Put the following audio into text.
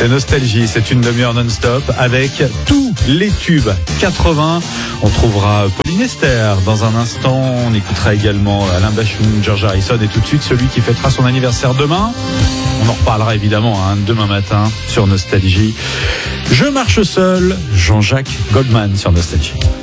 C'est Nostalgie, c'est une demi-heure non-stop avec tous les tubes 80. On trouvera Pauline Esther dans un instant. On écoutera également Alain Bashung, George Harrison et tout de suite celui qui fêtera son anniversaire demain. On en reparlera évidemment demain matin sur Nostalgie. Je marche seul, Jean-Jacques Goldman sur Nostalgie.